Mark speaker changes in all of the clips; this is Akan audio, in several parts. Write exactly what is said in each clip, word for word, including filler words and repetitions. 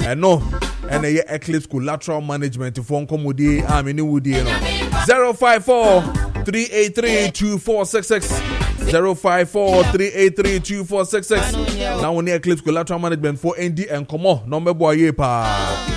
Speaker 1: and no and a Eclipse collateral management phone comedy I'm in Woody zero five four three eight three two four six six zero five four three eight three two four six six. Now on the Eclipse collateral management for N D and Como number boy pa.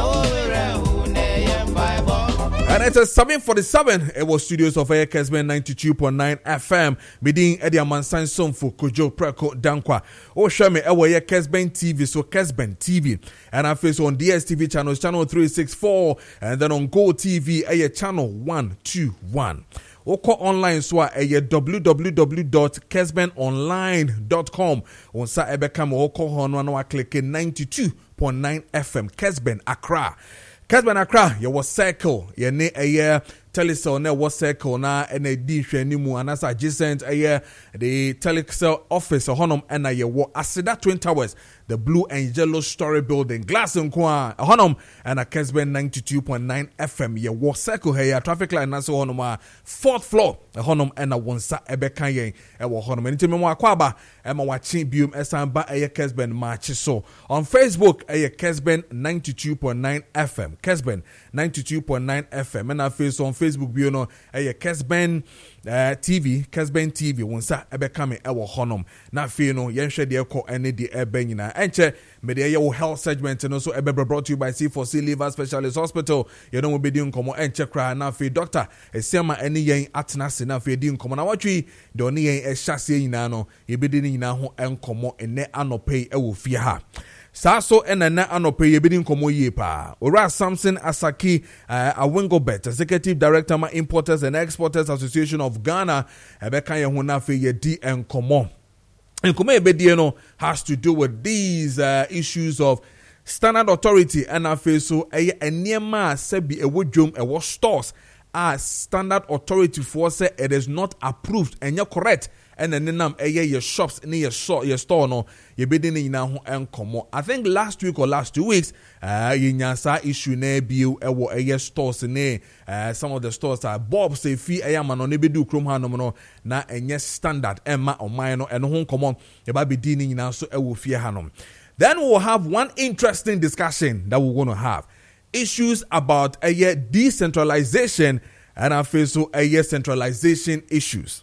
Speaker 1: And it's a seven forty-seven. It was studios of Air Kesben ninety-two point nine F M. Bidding Eddie Amansan Son for Kojo Preko Dankwa. Oh, show me our Air Kesben T V, so Kesben T V. And I face on D S T V channels, channel three sixty-four. And then on Go T V, Air channel one twenty-one. Oko online so a w w w dot kesben online dot com. On sa ebekam oko hono no click ninety-two point nine F M Kesben Accra. Kesben Accra, you was circle, ye ne a year telecell ne was circle na and a dish nimu anasa adjacent a year the telecell office honum and a year what Asida Twin Towers, the blue and yellow story building, glass and kwa honum and a Kesben ninety-two point nine F M ye was circle here traffic light naso honum fourth floor a honum and a one sa ebekanye e wo honum and timi mo akwaba e ma watching bium esan ba a Kesben match so on Facebook a Kesben ninety-two point nine F M Kesben ninety-two point nine F M and I face on Facebook bio no a Kesben uh, T V Kesben T V wonsa ebekame e wo honum na fe no yenhwe de ekọ ene de ebe nyina enche me de ye health segment no so ebe brought to you by C four C Liver Specialist Hospital you know we be di nkomo enche kra na fe doctor esiama ene yen atena se na fe di nkomo na watwi de oni yen e hyase nyina no ye be di nyina ho enkomo ene anopei e wo fie ha. Saso enana anope yebidi nkomo ye pa. Ora Samson Asaki uh, Awingobet, Executive Director ma Importers and Exporters Association of Ghana, ebeka ye ho na fe ye di enkomo. Enkomo ebedi no has to do with these uh, issues of Standard Authority and afe so eye eniema sebi ewodwom ewo stores as Standard Authority for say it is not approved and you're correct. And then nam eye your shops in your store your store no ye bedi ni na ho enkomo. I think last week or last two weeks uh ye nyasa issue na bio ewo eye stores ne uh, some of the stores are Bob say fi eye ma no ne bedu krom ha no no na enye standard emma oman no eno ho enkomo ye ba bedi ni na so ewo fie ha no. Then we'll have one interesting discussion that we're going to have. Issues about a decentralization and I feel so a centralization issues.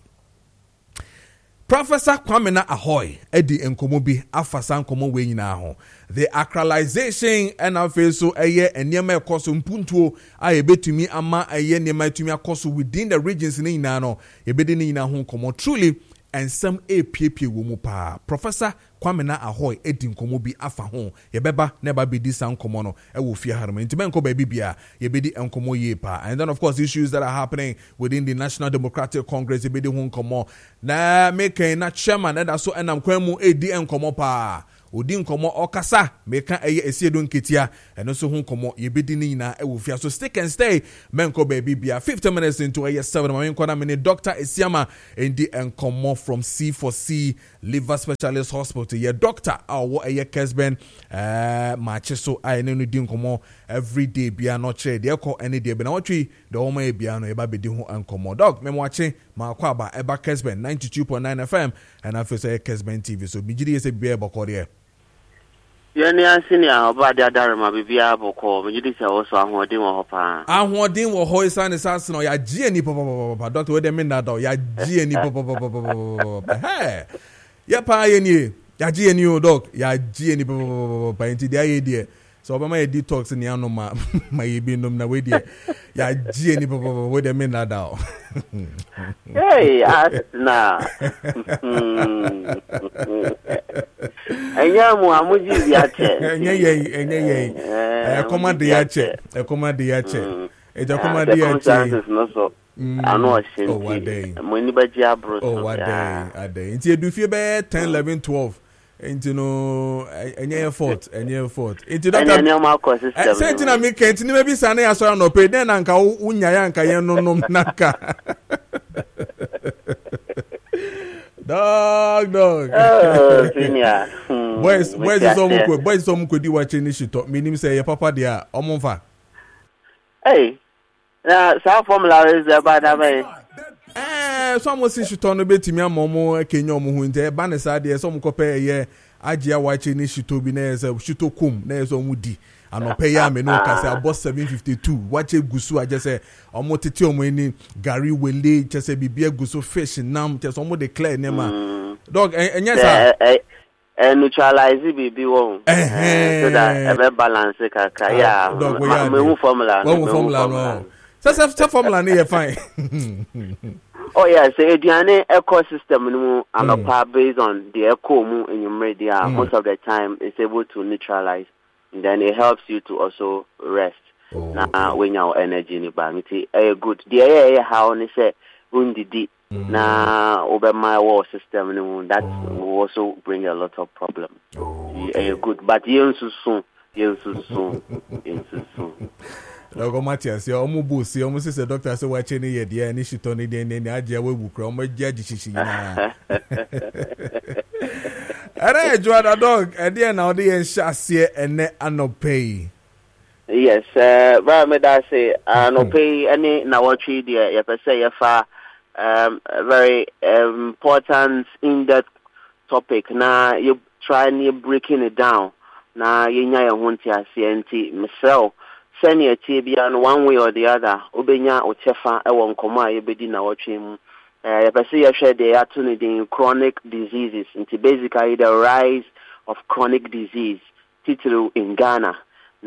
Speaker 1: Professor Kwamena Ahoy, Eddie Nkomobi, Afasan Komo we nyina the acralization and I feel so a year and Yama Koso Mpuntu, I betumi ama a year near my Tumia Koso within the regions in Inano, a bedin in a home Komo truly, and some A P P Wumupa. Professor Kwamena Ahoy, Eddie Nkomobi Afa home, Yebeba never be this sound komono, I will fear her. Intimenko baby bia, Yebedi Nkomo Yepa. And then, of course, issues that are happening within the National Democratic Congress, Yebedi Hunkomo. Na make na chairman, and so and I'm Kwemu Eddie Nkomo pa. Odi nkomo okasa meka eye esiedo nketia eno so hu nkomo yebedi ni na ewufia so stick and stay menko baby bia fifty minutes into eye seven ma menko na me Doctor Esiama endi nkomo from C four C Liver Specialist Hospital ye doctor awo eye Kesben eh match so ai ne no di nkomo every day bia no che de ekọ ene de be na watwi de o ma e bia no e ba bedi hu nkomo doc me mo ache ma kwa ba e ba Kesben ninety-two point nine F M and after say Kesben T V so bigidi ese bia bokore
Speaker 2: Yeni asini a oba de adare ma bibia boko mejidi se wo so ahoden wo hopa
Speaker 1: ahoden wo ho isa ne sanse no ya gie ni papa doctor we de me na do ya gie ni papa hey ya pa ye ni ya gie ni o doc ya gie ni papa enti de aye de so oba ma detox ni anu ma ma ye bi nom na we de ya gie ni papa we de me na da
Speaker 2: hey asna Enya mu amuji ya che.
Speaker 1: Enya ye, enya ye. Eh command ya che. E command ya che. E ja command ya che.
Speaker 2: No so. Ano ashin.
Speaker 1: Oh what day.
Speaker 2: Mo ni ba ji abro.
Speaker 1: Oh what day. A day. Nti edu fie be ten eleven twelve. Nti no enya ye fault, enya ye fault. Nti doctor.
Speaker 2: Enya ma ko system.
Speaker 1: Eh senti na me kenti ni maybe sana ya so no pe den na nka unya ya nka ye no no naka. Dog, dog.
Speaker 2: Oh, senior. Hmm.
Speaker 1: Boys, boys is some ko, boys some ko di watching this shit. Me nim say your papa dia omonfa.
Speaker 2: Hey. Na sa formula is about that way.
Speaker 1: Eh, some say shit on betimi amomo Kenya omo hu nte ba ne sa de some ko pe ye Ajia wache ni shito bi na yesa shito kum na yesa omudi anope ya me no ka say abo seven fifty-two wache gusu aje say omo tete omo ni gari wele che say bibia gusu fish nam che so omo declare nema dog enye sa
Speaker 2: eh neutralize bibi won eh so that e balance kaka ya me hu formula
Speaker 1: no formula no so so formula ni fine.
Speaker 2: Oh yeah, so eduane ecosystem no anopa based on the eco mu in your media mm. most of the time it's able to neutralize and then it helps you to also rest. Oh, na okay. When your energy ni ba nti eh good. The eh how ni say undidi na over my wall system no that oh. will also bring a lot of problems. Oh, okay. Eh good, but yen soon, yen soon, yen soon.
Speaker 1: Logo Matthias, your omu busi, omu sister doctor say watching ye dia ni shitoni de ni aje we bukra omu jaji shishi na. Are Joanna dog, e dia na odi en shase ene anopay.
Speaker 2: Yes, uh ba me da say anopay any na watchi dia ye pe say ye fa um very um, important in-depth topic na you try and you breaking it down. Na ye nya ye ho ntiase enti myself senior Tibian one way or the other, Obenya or Tefa, Ewon Koma, Ebedi na watching. Uh, I share the opportunity in chronic diseases, into basically the rise of chronic disease, title in Ghana.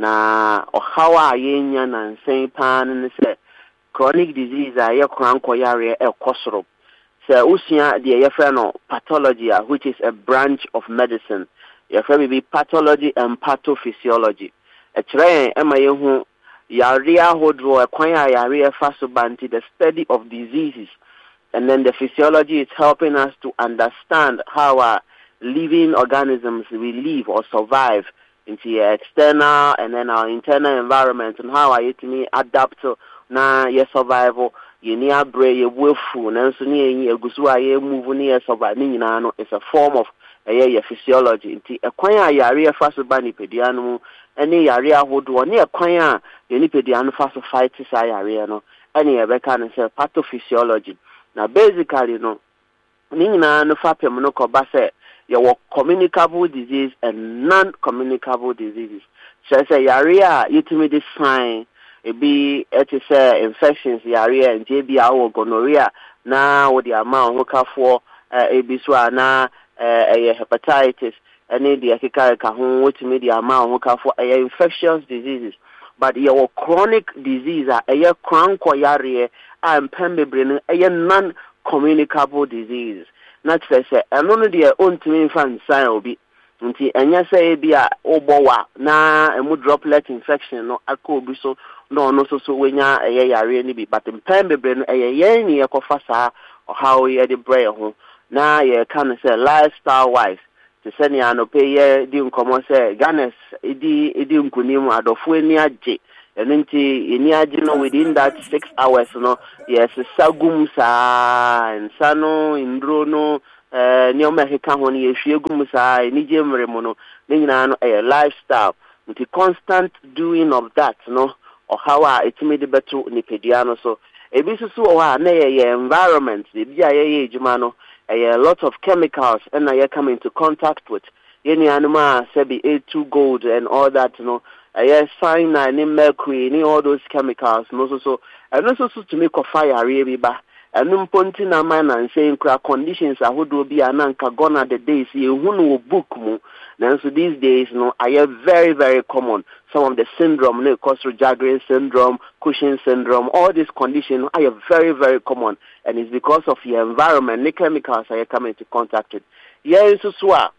Speaker 2: Na Ohawa Yenyan and Saint Pan and say chronic disease, I crown koyare el kosro. So Usia the Yefrano pathology, which is a branch of medicine. Yefrano be pathology and pathophysiology. A train emayehu yaria hodro akwanya yaria fasobanti the study of diseases, and then the physiology is helping us to understand how our living organisms will live or survive into external and then our internal environment, and how I can adapt to na your survival. You near bray your willful and so near gusua ye move near survive no it's a form of a physiology into akwanya yaria fasobani pediano. Any area would one near quaya, any pedian fast fight is area, no, any Rebecca and say pathophysiology. Now, basically, you know, Nina no fapim no cobase, your communicable disease and non communicable diseases. So, say, area, you to me this sign, it be, it is infections, area, and J B R gonorrhea, now with the amount hookah for a biswa, na a hepatitis. Any the akika who which media amount for infectious diseases, but your chronic disease are a chronic koyare and pembebrain a non-communicable disease. Not to say, and only the own to me fan sign will be until and yes, say be a obowa na a mood droplet infection no akobiso no no so so when ya a yare be, but in pembebrain a yenny a kofasa or how ye the brain home na ye can say lifestyle wise. To send ya no pay ye dim come say Ganes idi idi nkunim adofo ani age and nti ani age no within that six hours no yes sagum sa and sano indro no eh ni o mehika ho ni ehwiegum sa ni jemre mo no ni nyina no a lifestyle with the constant doing of that no or how it made the better ni pediano so e bi susu o ha na ye environment e bi aye ejuma no a lot of chemicals and I come into contact with any animal sebi A two gold and all that you know a cyanide ni mercury ni all those chemicals no so so and also so to make a fire really ba and um pointing a man and saying conditions are who do be ananka gonna the days you who book mu now so these days no are very very common. Some of the syndrome, no, Koster-Jagrin syndrome, Cushing syndrome, all these conditions are very, very common. And it's because of your environment, the chemicals are coming into contact with. Yeah, so swa.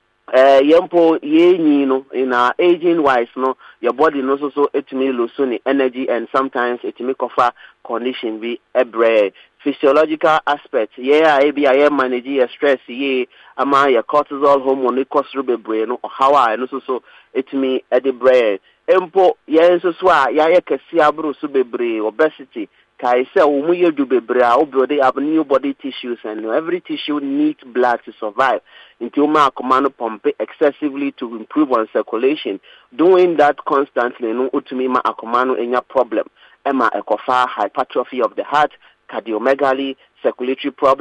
Speaker 2: Uh, yempo ye you know in our aging wise no your body knows also it may lose energy and sometimes it may offer condition be a bread physiological aspect yeah I be I manage your stress yeah ama your cortisol hormone cause rube brain no how I no so so it may at the bread empo yeah so so ya ya kesi abro so bebre obesity kai say omu ye do bebre a obrode ab new body tissues and every tissue needs blood to survive until ma command pump excessively to improve on circulation. Doing that constantly no utumi ma akomano enya problem ema ekofa hypertrophy of the heart, cardiomegaly, circulatory problems,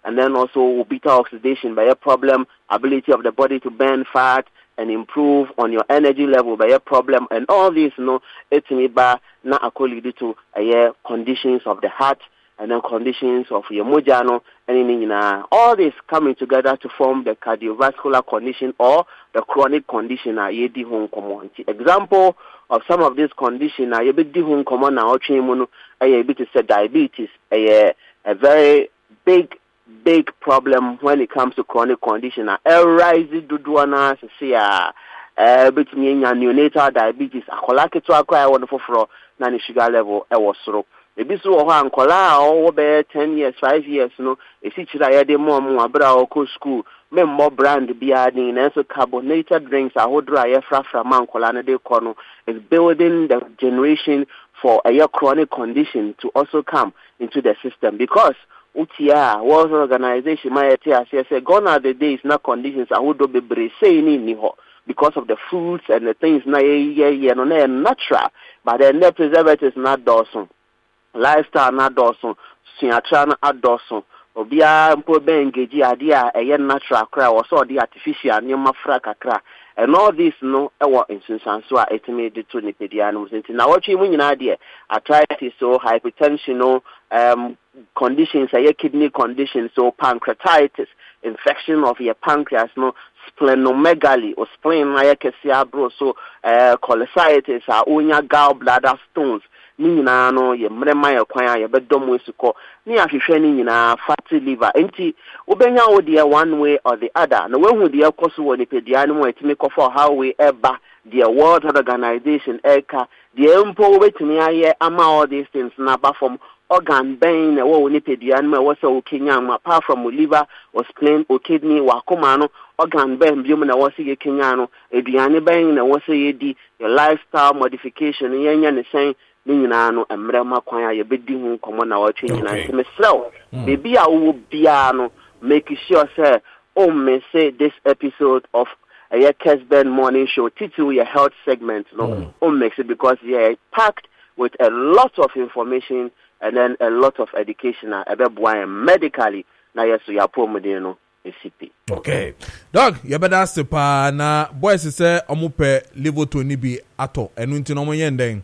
Speaker 2: and then also beta oxidation by a problem, ability of the body to burn fat and improve on your energy level by a problem, and all this, you know, it's by na lead to uh, conditions of the heart, and then conditions of your mojano, and in uh, all this coming together to form the cardiovascular condition or the chronic condition. Uh, yedi home community example of some of these conditions. Uh, yedi home common now chimunu. A bit is diabetes, a a very big. Big problem when it comes to chronic condition. A rise duduana see a between neonatal diabetes. A colake to acquire wonderful for nani sugar level. I was so. Maybe so one cola over ten years, five years. No, a situation de more more bra or school. Me more brand be adding and so carbonated drinks. A whole dry fra fra man colana de corno is building the generation for a chronic condition to also come into the system because. Utia World Organization my say gone are the days na conditions I would be bracing in because of the foods and the things na yeah yeah no natural but then the preservatives not dawson lifestyle not dawson siatra na dawson obia mpo be engage ade a eye natural cry or so the artificial nyoma fra kakra and all this no e wo instance so a etime de to nipedia no sinti na watchi mu nyina de arthritis so hypertension no um conditions a kidney conditions so pancreatitis infection of your pancreas no splenomegaly or spleen na kesia bro so uh, cholecystitis a onya gallbladder stones ni nyina no ye mrema ye kwan ye bedom wesuko ni ahwehwe ni nyina fatty liver enti obenya wo de one way or the other na wehu de ekoso wo nipedia no etimi kofo how we eba the World Health Organization eka the empo wetimi aye ama all these things na ba from organ brain na wo nipedia no wo so Kenya apart from liver or spleen or kidney wa koma no organ brain biom na wo se ye Kenya no eduane brain na wo se ye di your lifestyle modification yenya ne sen ni nyina no emrema kwan a ye bedi hu komo na wo twe nyina nti mesrew bebi a wo bia no make sure say o me say this episode of a uh, Kesben morning show title your health segment no mm. o makes it because yeah packed with a lot of information and then a lot of education about medically na yes ya pomode no C P.
Speaker 1: Okay. Dog, you better ask pa na boys say omupe level to ni bi ato enu nti no mo yenden.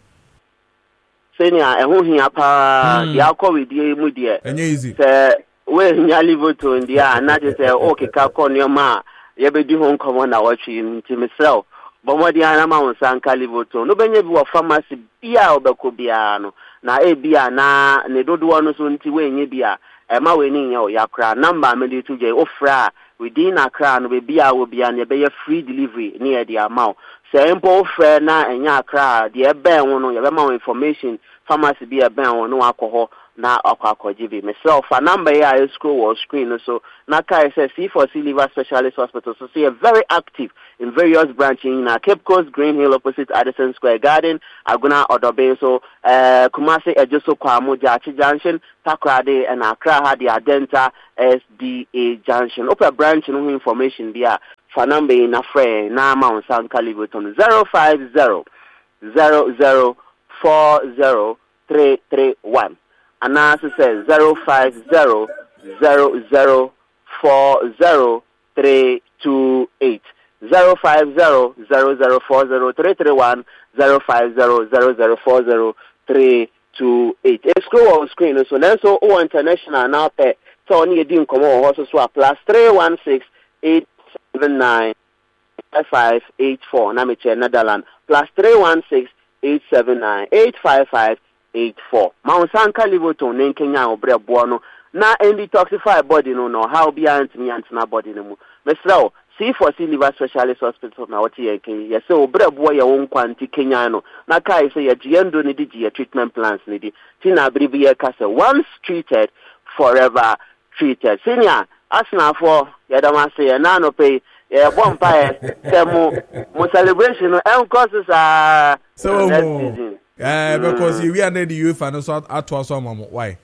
Speaker 2: Senior ehun hia pa dia ko we die mu die.
Speaker 1: Enye easy.
Speaker 2: Say we nya level to ndia na je say okay ka ko ni ma ye be di hon komo na watchi nti mesel. But what the animal san calivoto no benye bi wa pharmacy bia obeko bia no na e bia na ne dodo no so nti we nye bia e ma we ni nya o yakra number me di tuje ofra within Accra no be bia wo bia ne be free delivery near the amount say empo ofra na enya Accra de e ben wo no ye be ma information pharmacy bia ben wo no akoho na akwa akojibi myself a number here I scroll or screen so na kai say C for C liver specialist hospital so see a very active in various branches in uh, Cape Coast, Green Hill opposite Addison Square Garden, Aguna Odobe so uh, Kumasi Ejoso Kwamu Jachi Junction, Takrade and Accra had the Adenta S D A Junction. Upper branch no information there for number in a friend na Mount San Calibuton zero five zero zero zero four zero three three one. And now says zero five zero zero zero four zero three two eight. Zero five zero zero zero four zero three three one zero five zero zero zero four zero three two eight. Scroll on screen so then so O international now pay so only doing come on also so plus three one six eight seven nine five five eight four na me che Netherlands plus three one six eight seven nine eight five five eight four. Mount San Calivoton nen Kenya obre bono na and detoxify body no no how be antimi antina body no mu. Mesrawo C for C liver specialist hospital na wati yake ya se obre bo ya won kwanti Kenya no na kai say ya giendo ni di ya treatment plans ni di tina abribi ya ka say once treated forever treated senior asna for ya da ma say ya na no pay ya bon pa e say mo mo celebration no en courses are
Speaker 1: so eh because we are the UEFA no so ato so mama why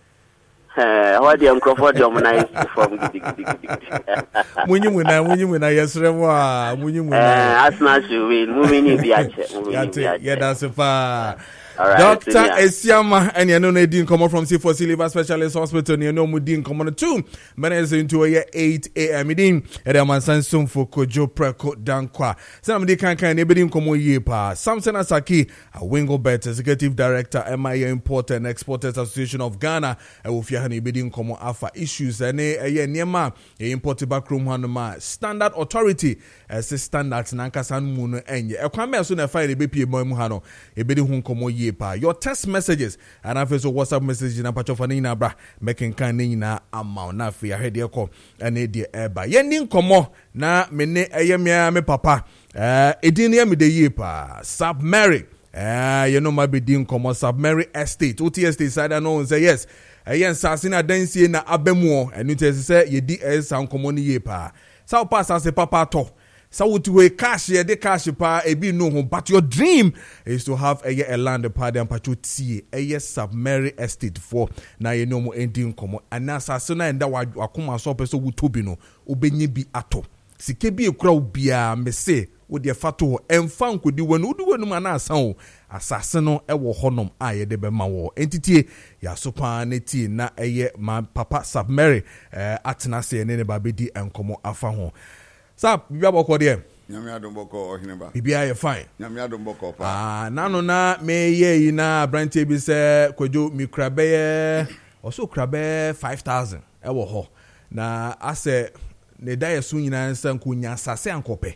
Speaker 2: eh what the Crawford the organize from gidi gidi gidi
Speaker 1: munyi muna munyi muna yesre mo a munyi muna
Speaker 2: eh asna show we mu mini bi ache mu mini bi ache
Speaker 1: ya da se fa
Speaker 2: Right,
Speaker 1: Doctor Esiama and you know Nadine come from C four C Liver Specialist Hospital you know Mudin come on two minutes into a eight a.m. Idin at the Mansan soon for Kojo Preko Dankwa. Somebody can can anybody come on ye pa. Samson Asaki, a Wingo Bet, Executive Director, M I A Importer and Exporters Association of Ghana, and with Yahani bidding come on alpha issues and a year near ma a imported backroom hanuma standard authority as a standard Nankasan Moon and ye. A kwame soon a fire a B P Moimuhano, a bidding home come on ye pa. Your text messages and I've also WhatsApp message in a patch of an ina bra making canina amount na for your head your call and a dear eba. Yending come na mene ayamia me papa. Uh, Edinia me de ye pa Submary. Uh, you know my bidding come on Submary Estate. O T Estate side I know and say yes. Ayen sasina densi na abemo and you tell say ye di es sound common ye pa. Sao pass as a papa to. So what we cash ye de cash pa e be no home, but your dream is to have a year a land party and pachuti a year Submary Estate for na ye no more ending come and na sasina and that wa kuma so person wu tobi no obenye bi ato. Sike bi ekura bia me say wo de fato emfa nkodi wonu udi wonu ma na asan o asase no e wo honom a ye de be ma wo entitie ya so pa na ti na eye ma papa Submary eh atena se ne ne ba bedi enkomo afa ho sap bibia boko de
Speaker 3: nyame adom boko ohineba
Speaker 1: bibia ye fine
Speaker 3: nyame adom boko pa
Speaker 1: ah nano na me ye yi na branche bi se Kojo mikrabe ye oso krabe five thousand e wo ho na ase ne da yesu nyina nsa nkunya asase ankope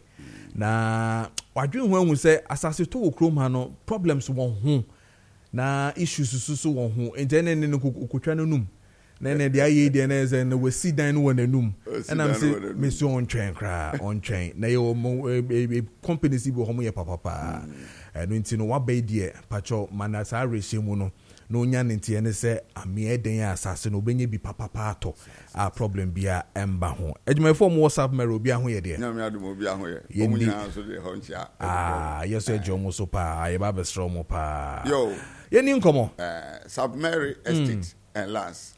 Speaker 1: na wadwen ho ahu se asase to okrom ha no problems won ho na issues susu won ho entene ne ne kokotwa no num na ne de aye de na ze na wasi dan no won anum and am say me so on train kra on train na ye companies bi ho mo ye papa pa no ntino wa ba de pacho manasa rehye mu no no nya ntie ne se ame den asase no benye bi papa pa to a problem bia emba ho ejuma fo mo WhatsApp mero obi aho ye de
Speaker 3: nyame adom obi aho ye omunya so de ho ntia
Speaker 1: ah yes e jo mo so pa ye ba be stro mo pa
Speaker 3: yo
Speaker 1: ye ni nkomo
Speaker 3: eh Submary Estate and lands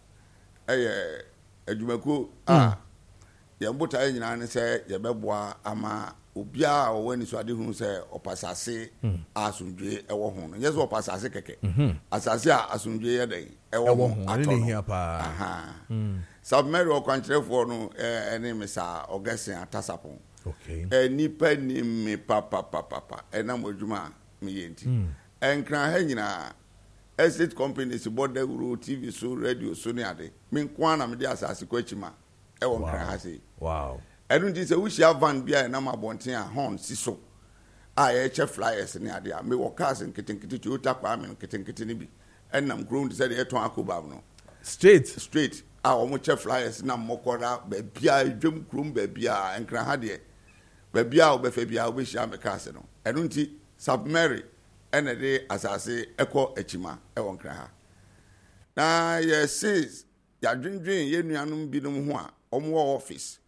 Speaker 3: eh ejumako ah ye mbota ye nyina ne se ye beboa ama obia o wani so ade hunu se opasase asundwe ewo ho no yes opasase keke asase a asundwe ye den ewo ho
Speaker 1: ato
Speaker 3: aha Submary okwancherefo no eh ene mesa ogasen atasapon
Speaker 1: okay
Speaker 3: eh nipa ni me papa papa papa ena modwuma me yenti enkran ha nyina estate companies border road T V so radio so ne ade me nko na me de asase kwachima ewo nkran ha sei
Speaker 1: wow
Speaker 3: enu ndi se wuhia van bia na mabonten a horn si so a ye che flyers ne ade a me wo cars nkitenkite Toyota kwa me nkitenkite ne bi enam ground se de eton akobam no
Speaker 1: straight
Speaker 3: straight a wo mo che flyers na mokora ba bia dwem krom ba bia enkran ha de ba bia wo be fa bia wo be hia me cars no enu ndi Submary ene de asase eko achima e won kran ha na ye says ya dwendwen ye nuanom binom ho a omo office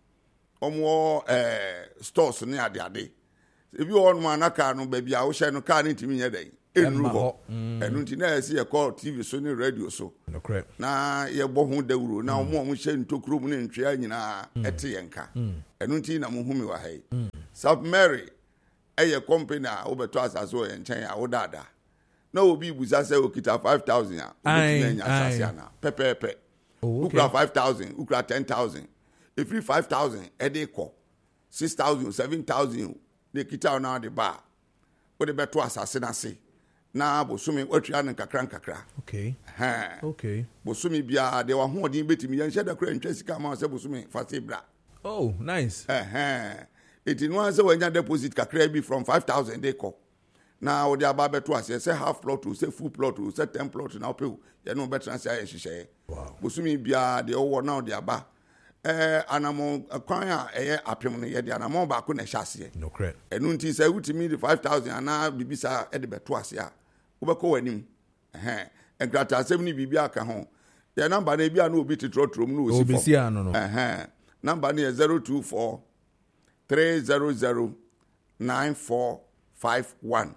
Speaker 3: omo eh stores ne ade ade ebi won ma na car no ba bia wo hye no car ne timi nya den enu ho enu nti na esi ye call T V so ne radio so
Speaker 1: no correct
Speaker 3: na ye bo ho dawuro na omo omo hye ntokuro mu ne ntwea nyina ete ye nka enu nti na mo humi wa hai Submary eye company a obeto asase o ye nchen a wodada na obi buza se okita five thousand a obi nya asase ana pepepe ukra five thousand ukra ten thousand if you five thousand e dey ko six thousand seven thousand de kita na de ba o de beto asase na se na bosumi otwa ne kakra kakra
Speaker 1: okay
Speaker 3: ha
Speaker 1: okay
Speaker 3: bosumi bia de wa ho odin betimi yan hye da kra ntwa sika ma se bosumi fase bra
Speaker 1: oh nice
Speaker 3: eh eh it in one say when you deposit kakra bi from five thousand dey ko na o de aba beto ase say half plot to say full plot to say ten plot na ope ye no betra say ye hihye
Speaker 1: wow
Speaker 3: bosumi bia de owo na o de aba eh anamo kwan a eye apem no ye de anamo ba ko na hyase
Speaker 1: no correct
Speaker 3: enu nti say wutimi de five thousand ana bibisa e de beto ase a wo be ko wanim eh enkrata asem ni bibia aka ho ye number na bia na obi titrotrom no osi
Speaker 1: obi si ano no
Speaker 3: eh number na zero two four three zero zero nine four five one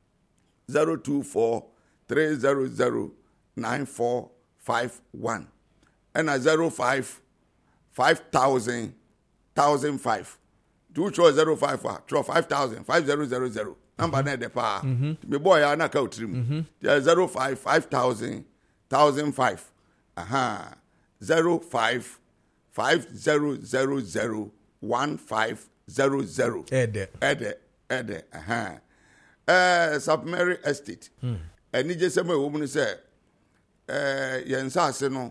Speaker 3: zero two four three zero zero nine four five one and a zero five five thousand thousand five two show zero five four five thousand five zero zero zero number na de pa me boy ya na ka utrim zero five five thousand thousand five aha zero five five zero zero zero one five zero zero
Speaker 1: ede
Speaker 3: ede ede aha eh Submary Estate eni je se mo wo mu se eh yen sase no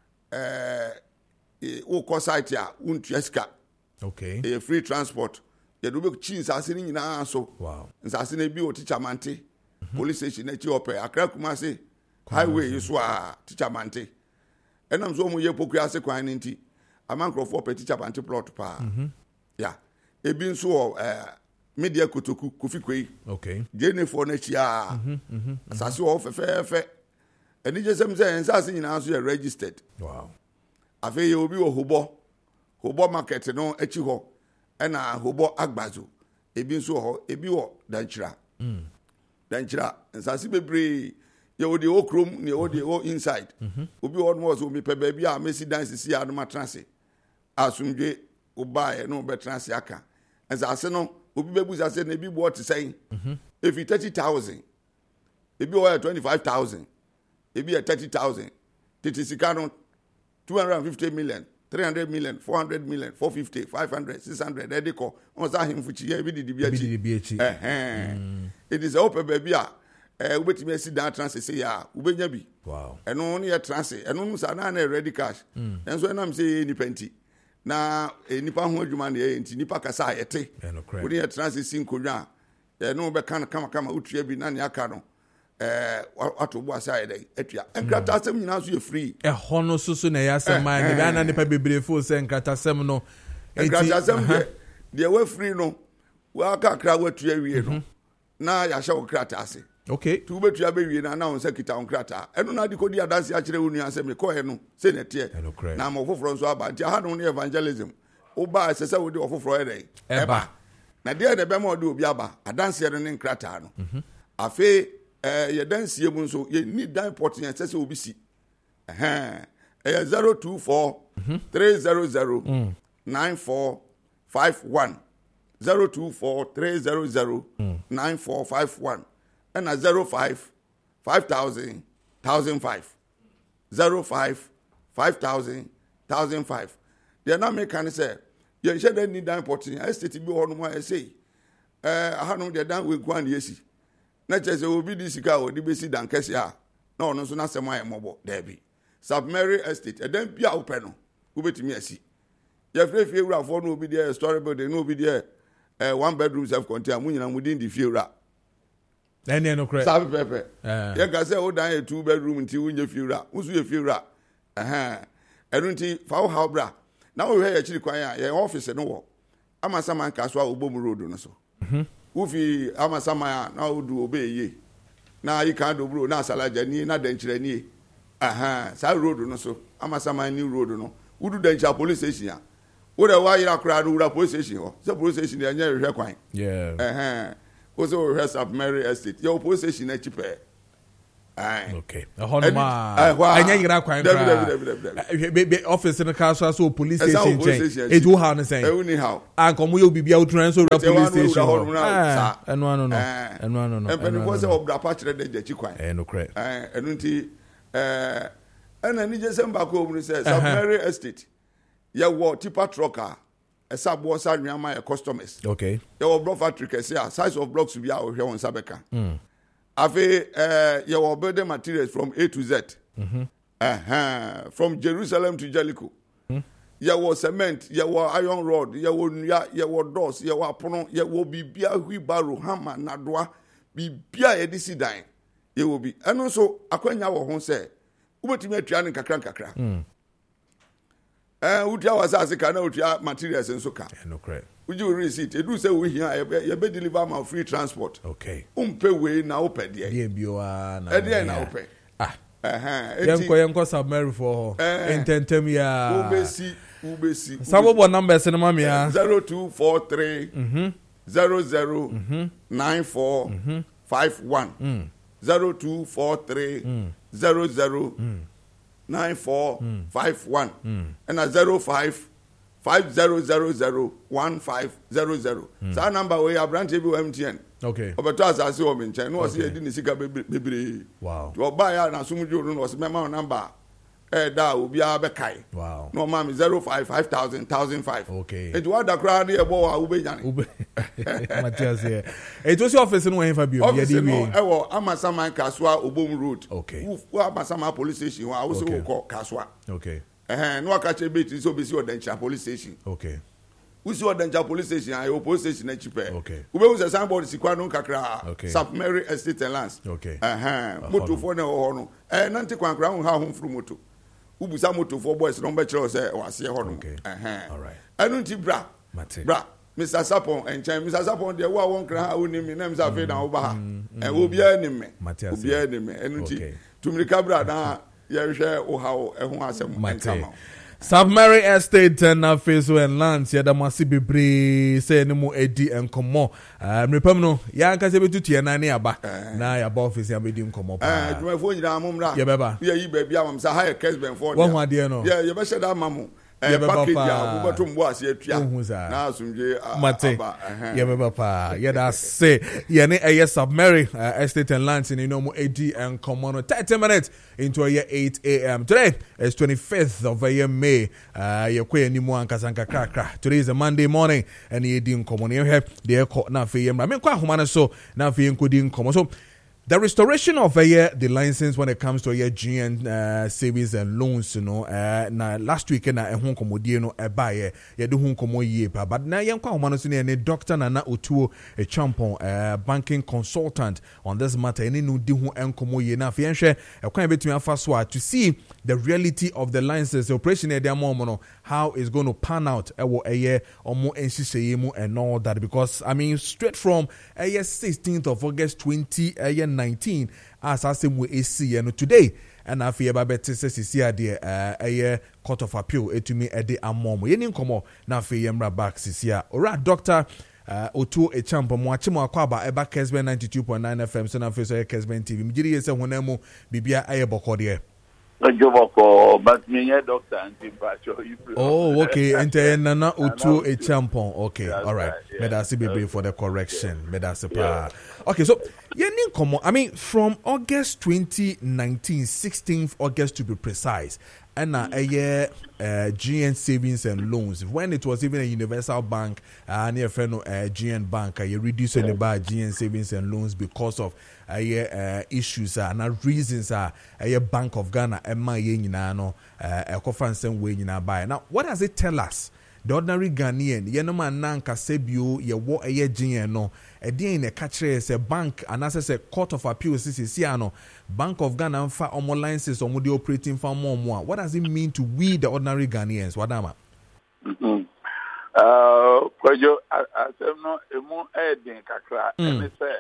Speaker 3: eh wo ko site a untua sika
Speaker 1: okay
Speaker 3: e free transport ye do be chi nsase ni nyina so
Speaker 1: wow
Speaker 3: nsase na bi o teacher mante police station na chi ope Accra Kumasi highway yi so a teacher mante enam so mo ye poku ase kwan ni nti amankrofo ope teacher mante plot pa ya ebi nso eh media kotoku Kofi Kwei
Speaker 1: okay
Speaker 3: jene for na chi a asase wo fe fe eni je sem se nsase nyina so ye registered
Speaker 1: wow
Speaker 3: afi ye obi wo hobo hobo market no echi ho ena hobo agbazo ebi nso ho ebi wo danchira mm danchira nsase bebre ye odi okrom ne odi o inside obi wo no so mi pe ba bi a mesi dance si adu matrase asumdwe obae no be trase aka nsase no obi bebu sase na ebi bo te sen efi thirty thousand ebi wo twenty-five thousand ebi thirty thousand titi sika no two hundred fifty million three hundred million four hundred million four fifty five hundred six hundred ediko on sa himfuchi ya bi didi bi achi eh eh it is open baby a eh ubetimi asi dan transit say ya ubenya bi
Speaker 1: wow
Speaker 3: eno no ye transit eno no sa na na ready cash enso enam say ni penti na nipa ho adwuma na ye nti nipa kasa yete we dey transit sin konwa eno be kan kama kama utua bi na ne aka no eh atobo asai dey atua enkrata asem nyina so ye free
Speaker 1: e hono susu na ya asem ma ne ba na nipa bebre fo se enkrata asem no
Speaker 3: enkrata asem de we free no wa aka kra watua wie no na ya hye wo krata ase
Speaker 1: okay
Speaker 3: tu betua be wie na na on sekita on krata eno na dikodi adanse a kire wonu asem me ko he no se ne te na mo foforo nso aba nti ha no ne evangelism oba sese wo de ofoforo ere eba na de ne be ma de obi aba adanse ere ne krata no afi eh ye dansie mu nso ye ni dan port yan sese obi si eh eh zero two four three zero zero nine four five one zero two four three zero zero nine four five one and a zero five five thousand thousand five zero five five thousand thousand five they now make can say ye she dey need dan port yan estate bi ho no mo e say eh aha no dey dan we kwan yesi na chese obi di sika o di besi dan kese a na ono so na sema ye mobo debi Submary Estate edan bia wo pe no wo betimi asi ye frefie wura fo no obi dey story building no obi dey eh one bedroom self contained mu nyina mu din di fie wura
Speaker 1: ene no kre
Speaker 3: sabe pepe ye ga say o dan e two bedroom nti wo nye fie wura wo so ye fie wura eh enu nti fa wo ha bra na wo hwe ye chiri kwan a ye office no wo amasama nka so a obom road no so mhm ufi amasama na odu obeye na yika dobro na asalaja ni na denchire ni aha sa road no so amasama ni road no udu dencha police station wo de wa yira kra do ura police station ho se police station ya nya hwe kwan
Speaker 1: yeah
Speaker 3: aha wo so hwe Submary Estate yo police station na chipe ai
Speaker 1: okay hono ma anya yira kwan kra be office no ka so so police station change e do how no say
Speaker 3: e uni how
Speaker 1: an komo yo bibia utran so police station
Speaker 3: ah
Speaker 1: eno ano no eno ano no
Speaker 3: e pe no se obra pa kire de jachi kwan
Speaker 1: eh no kra
Speaker 3: eh enu nti eh ena ni je semba ko omni se Submary Estate ya wo tipa trucker esa bo sa nwama e customers
Speaker 1: okay
Speaker 3: ya wo block factory kese a size of blocks bi a o hwe won sabeka mm Ave uh, your building materials from A to Z. Mm-hmm. Uh-huh. From Jerusalem to Jericho. Mm-hmm. Your cement, your iron rod, your your doors, your apono, your bibia wheelbarrow, hammer, nadwa, bibia edisi dine. You will be. And also, akwenya wo hon say, ubetimi atua ne kakra kakra. Mm. Eh, utia wasase kana utia materials enso ka.
Speaker 1: No correct.
Speaker 3: Would you receipt? You do say we here, you be deliver my free transport.
Speaker 1: Okay.
Speaker 3: Umpe we na ope there.
Speaker 1: Yeah, biwa na.
Speaker 3: Eh, there na ope.
Speaker 1: Ah.
Speaker 3: Uh-huh.
Speaker 1: Yanko yanko Submary for intentem ya.
Speaker 3: Ubesi, ubesi.
Speaker 1: Sabo bo numbers na mami ya.
Speaker 3: zero two four three zero zero nine four five one zero two four three zero zero nine four five one and a zero five five zero zero zero one five zero zero. Sa number we abrante bi M T N.
Speaker 1: Okay.
Speaker 3: Obeto asase o me nchen. No se edi ni sika bebre.
Speaker 1: Wow.
Speaker 3: To buy ya na sumju no se mema number. Eh da obi a be kai.
Speaker 1: Wow.
Speaker 3: No ma me zero five five thousand thousand five.
Speaker 1: Okay.
Speaker 3: It what da crowd here bo a ube nyane.
Speaker 1: Ube. Matthias here. It was your office no when Fabio.
Speaker 3: Office no e wo Amasama Kaswa Obom Road.
Speaker 1: Okay.
Speaker 3: Wo Amasama police station wa wo se wo ko Kaswa.
Speaker 1: Okay.
Speaker 3: Eh no aka che bit so be si Odencha police station.
Speaker 1: Okay.
Speaker 3: We see Odencha police station ayo police station na chipe.
Speaker 1: Okay.
Speaker 3: Ube wo se signboard sikwa no kakra.
Speaker 1: Okay.
Speaker 3: Sap Mary Estate and Lands.
Speaker 1: Okay.
Speaker 3: Eh moto fo na ho no. Eh nante kwankra ho ha ho fru moto. Ubusa moto for boys no be kire say wase ho no. Eh.
Speaker 1: All right.
Speaker 3: Enu nti bra.
Speaker 1: Mate.
Speaker 3: Bra. Mister Sapon enchen Mister Sapon de wa won kra ha oni mi na Mister Fe na wo ba ha. Eh obi a ni me. Obi a ni me. Enu nti tumrika bra na ye hwe wo ha wo ehun asem nkama.
Speaker 1: Submarine Estate and uh, Face and Lands, yeah, the massive bebre, say no more Eddie and Como. Um, Repamno, Yanka Sebetu Tiana Aba. Now your boss is a medium come up.
Speaker 3: Eh, my phone, you know,
Speaker 1: yeah, baba.
Speaker 3: Yeah, you baby, I'm so high a case before.
Speaker 1: One one, dear, no.
Speaker 3: Yeah, you better that mamu.
Speaker 1: Yeah,
Speaker 3: package
Speaker 1: papa.
Speaker 3: ya ubatum was yet ya.
Speaker 1: Na
Speaker 3: sumje
Speaker 1: Mate. Yeah, papa. Yeah, that's say. Yeah, ne a Submarine Estate and Lands in no more eighty and common thirty minutes into a year eight a.m. Today is twenty-fifth of a year May. Uh, you kwe ni mo ankasanka krakra. Today is a Monday morning and ye din common. You have the air na fe yem. I mean, kwa humana so na fe yen din common. So the restoration of a year, the license when it comes to a year G N uh, savings and loans, you know, uh, na last week na ehun komodie no e ba ye ye do hun komo yie pa, but na yen kwa homano so ne Doctor Nana Otuo a champon uh, banking consultant on this matter any no di hun enkomo yie na fa yen hwe e kwan betumi afa so a to see the reality of the license operation e dey amom no how it's going to pan out e wo a year omo ensiseye mu and all that, because I mean straight from a year sixteenth of August twenty a year nineteen as I say we A C and today and I fear babette says see a year court of appeal etumi ede amom ye nkomo na fe yemra back sisia ora Doctor Uh, Otuo a champ mo achimo akwaba eba Kesben ninety-two point nine F M so na fe so Kesben T V mjiri yese honemu bibia aye bokode
Speaker 4: but me a doctor and
Speaker 1: oh okay ente Nana Otuo a champon okay
Speaker 4: That's
Speaker 1: all right,
Speaker 4: right, yeah.
Speaker 1: me da se bebe for the correction
Speaker 4: yeah.
Speaker 1: me da se pa
Speaker 4: Yeah.
Speaker 1: okay so ye ni nkomo I mean from August twenty nineteen sixteenth August to be precise and uh, a year uh, G N savings and loans when it was even a universal bank uh, near friend uh, G N bank uh, you reduce the by G N savings and loans because of uh, uh, issues uh, and reasons are uh, a Bank of Ghana and my no uh, a conference way in buy. Now what does it tell us? The ordinary Ghanaian, ye no man nanka sebio ye wo eye G N no e dey in a catch a bank and as a court of appeal C no Bank of Ghana fa omo licenses omo dey operating for more more. What does it mean to we the ordinary Ghanaians? Wadama.
Speaker 4: Mhm. Uh kwajo asem no emu e din kakra e say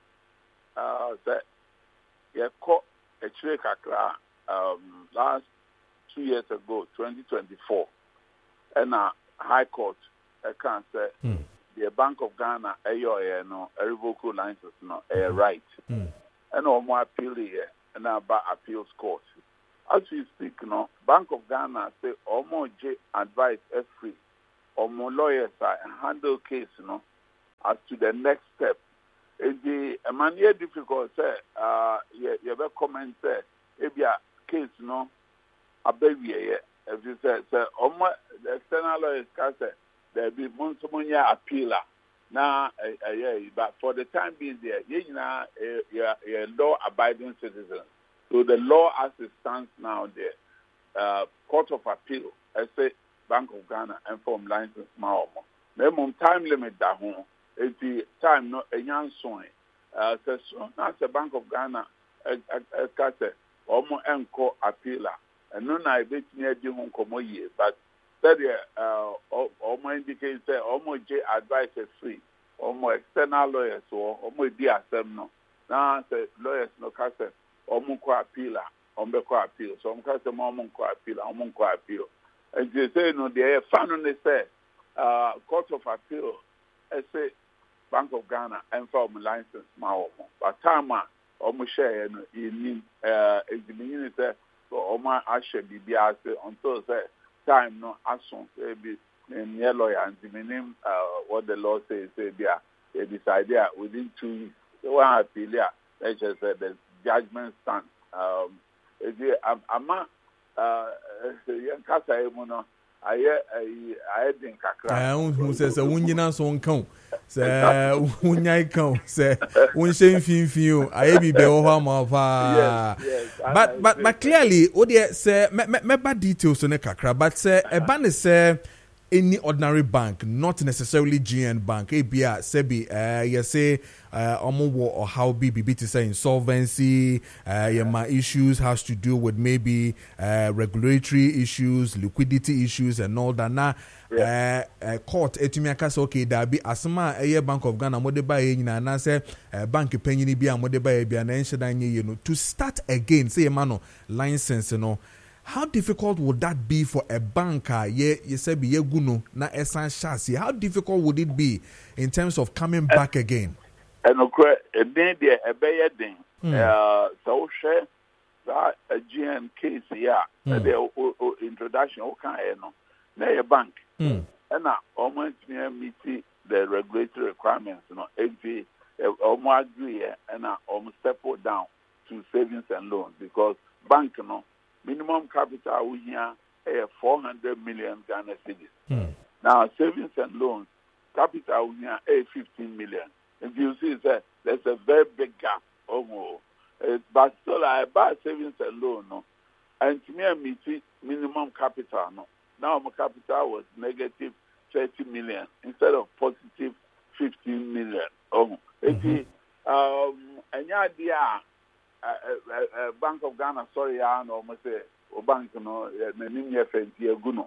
Speaker 4: uh say ye ko e chire kakra um last two years ago twenty twenty-four and uh High Court I can say mm. the Bank of Ghana ayo no a revoke license no a right mm. and no more appeal here and about appeals court as we speak no Bank of Ghana say almost J advice is free or more lawyers are handle case no as to the next step it the a man here difficult say uh you you have comment say if your case no a baby here. If you say, say, the external lawyers can say there be Monsomonia appealer now, but for the time being, there, you know, a law-abiding citizen. So the law as it stands now, the uh, Court of Appeal, I say Bank of Ghana, and from license Maomo. Minimum time limit that home. It's the time no a young son. Uh, so soon as the Bank of Ghana, as I say, almost encore appealer. And no, I bet near Jim Komoye, but that uh, almost indicates that almost J advice is free, almost external lawyers or almost D S M no. Now, the lawyers no cast almost appeal, almost appeal. So I'm casting almost appeal, almost appeal. And they say no, they finally say uh, Court of Appeal, I say Bank of Ghana and from license Maomo. But time almost share in uh, the so Oma Ashe B B S until say time no action be in yellow and the meaning what the law says say there they decide there within two weeks. So one appeal there, they just said the judgment stand. Um, I'm I'm uh young casa emuno. I I I didn't kakra.
Speaker 1: Ah, who says a wunyina so nkan. Say wunyai kan. Say wunshe mfimfio. I be be ho ma fa. But but but clearly, odi say me me bad details on the kakra. But say e ba ne say any ordinary bank, not necessarily G N Bank. A B A, Sebi, uh, you say, uh, or how B B B to say insolvency, uh, yeah, my issues has to do with maybe uh, regulatory issues, liquidity issues, and all that. Now, yeah. uh, uh, court, etumiaka say okay, that be asma a Bank of Ghana, mode ba ye na na say bank penny bi a mode ba ye bi na ensheda nye you know to start again. Say man license, you know. How difficult would that be for a banker? Yeah, you said be guno na esan shasi. How difficult would it be in terms of coming back again?
Speaker 4: And okay, then the a better thing. Uh, so share that a G N case yeah. The introduction okay no. Na your bank. And now almost near meet the regulatory requirements. No, if almost agree and now almost step down to savings and loans because bank no. Minimum capital we here uh, four hundred million Ghana cedis. Hmm. Now savings and loans capital we here uh, fifteen million. If you see that there's a very big gap. Oh, uh, but still I buy savings and loan no, and to me I meet minimum capital no. Now my capital was negative thirty million instead of positive fifteen million. Oh, mm-hmm. um, and yeah, dear. Uh, uh, uh, Bank of Ghana, sorry, I know, almost say, or bank, you know, the name of the Guno.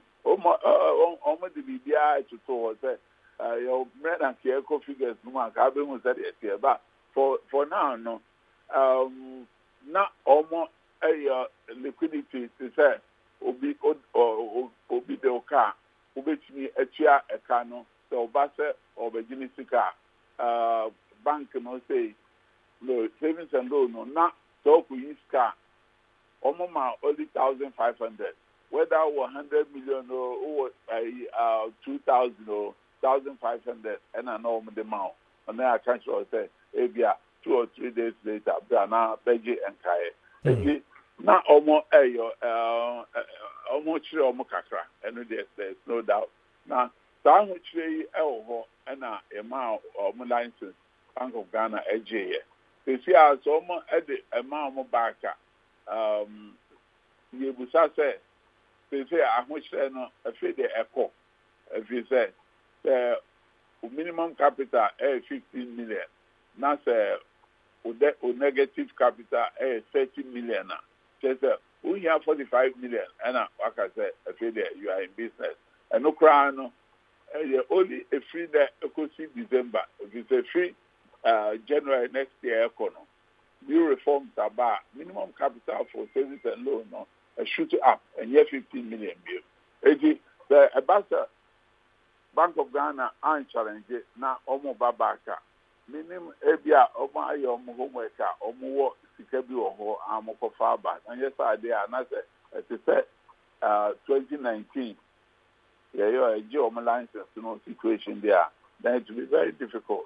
Speaker 4: Almost the B B I to told say, your bread and care figures, no, I've been with that here. But for for now, no, um, not almost a liquidity to say, Obi or Obi the car, Obi me a chair, a cano, so Bassa or Virginia car, uh, bank, you know, say, no, savings and loan, no, not. So we use car, almost only thousand five hundred. Whether one hundred million or uh two thousand or thousand five hundred, and I know the amount. And then I can't say, maybe two or three days later, now Beji and Kai. Not almost uh almost almost kakra, and there's no doubt. Now, some which they elbow and a amount of license, Bank of Ghana, A J. They see as almost at the amount of back. Um, you would say, they say, I wish I know a fee the echo. If you say, the minimum capital is fifteen million, now say, negative capital is thirty million. Say, we have forty-five million, and like I said, a fee there, you are in business. And no crown, only a free that could see December. If it's a free, Uh, January next year, econo. New reforms about minimum capital for savings and loan, no, a shoot up and yet fifteen million bill. It the Abasa Bank of Ghana and challenge it now almost babaka. Minimum ebia omo ayo omo homework omo wo sikabi oho amoko faba. And yes I there and I said it said uh twenty nineteen. Yeah, you are a omo license to no situation there. Then it will be very difficult.